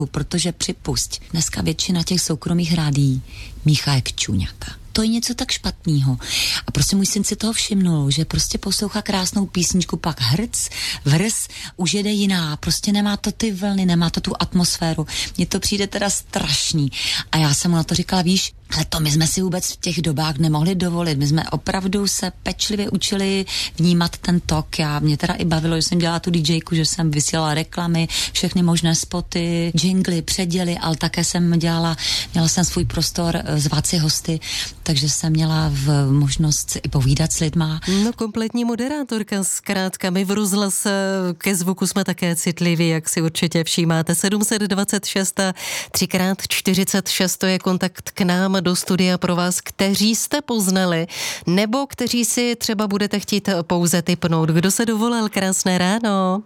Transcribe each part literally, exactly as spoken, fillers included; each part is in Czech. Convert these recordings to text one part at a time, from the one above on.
protože připusť, dneska většina těch soukromých rádií míchá jak čuňata. To je něco tak špatného. A prostě můj syn si toho všimnul, že prostě poslouchá krásnou písničku, pak hrc, vrz, už jede jiná. Prostě nemá to ty vlny, nemá to tu atmosféru. Mně to přijde teda strašný. A já jsem mu na to říkala, víš, ale to my jsme si vůbec v těch dobách nemohli dovolit. My jsme opravdu se pečlivě učili vnímat ten tok. Já, mě teda i bavilo, že jsem dělala tu DJku, že jsem vysílala reklamy, všechny možné spoty, jingly, předěly, ale také jsem dělala, měla jsem svůj prostor zvát si hosty, takže jsem měla v možnost i povídat s lidma. No kompletní moderátorka, zkrátka my v Rozhlas ke zvuku jsme také citliví, jak si určitě všímáte. sedm set dvacet šest a tři krát čtyřicet šest, to je kontakt k nám do studia pro vás, kteří jste poznali, nebo kteří si třeba budete chtít pouze tipnout. Kdo se dovolal? Krásné ráno.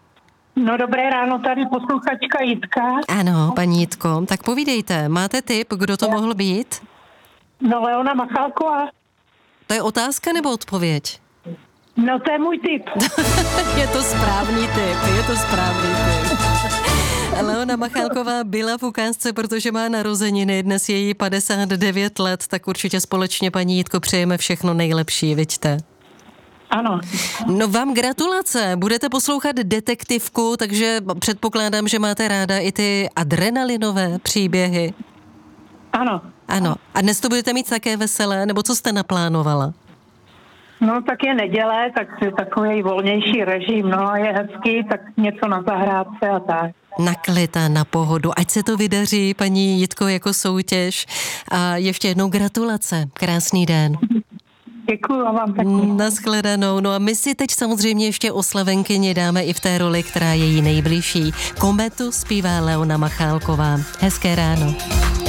No dobré ráno, tady posluchačka Jitka. Ano, paní Jitko, tak povídejte, máte tip, kdo to mohl být? No Leona Machálková. To je otázka nebo odpověď? No to je můj tip. Je to správný tip, je to správný tip. Leona Machálková byla v ukázce, protože má narozeniny, dnes je jí padesát devět let, tak určitě společně, paní Jitko, přejeme všechno nejlepší, viďte. Ano. No vám gratulace, budete poslouchat detektivku, takže předpokládám, že máte ráda i ty adrenalinové příběhy. Ano. Ano. A dnes to budete mít také veselé, nebo co jste naplánovala? No tak je neděle, tak takový volnější režim, no je hezký, tak něco na zahrádce a tak. Na klid a na pohodu. Ať se to vydaří, paní Jitko, jako soutěž. A ještě jednou gratulace. Krásný den. Děkuju a vám taky. Naschledanou. No a my si teď samozřejmě ještě oslavenkyni dáme i v té roli, která je jí nejbližší. Kometu zpívá Leona Machálková. Hezké ráno.